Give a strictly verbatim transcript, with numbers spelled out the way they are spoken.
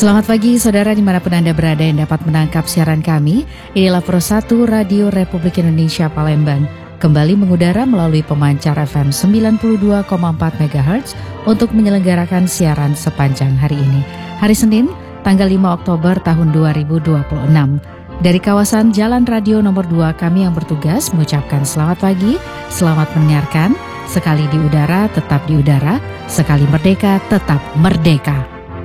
Selamat pagi saudara dimanapun Anda berada yang dapat menangkap siaran kami. Inilah Pro satu Radio Republik Indonesia Palembang. Kembali mengudara melalui pemancar F M sembilan puluh dua koma empat megahertz untuk menyelenggarakan siaran sepanjang hari ini. Hari Senin, tanggal lima Oktober tahun dua ribu dua puluh enam. Dari kawasan Jalan Radio nomor dua kami yang bertugas mengucapkan selamat pagi, selamat mendengarkan. Sekali di udara tetap di udara, sekali merdeka tetap merdeka.